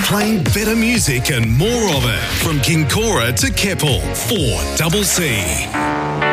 Playing better music and more of it. From Kincora to Keppel. 4CC.